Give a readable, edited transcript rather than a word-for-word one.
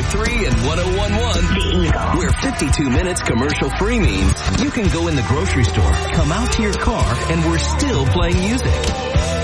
105.3 and 101.1. The Eagle. Where 52 minutes commercial free means you can go in the grocery store, come out to your car, and we're still playing music.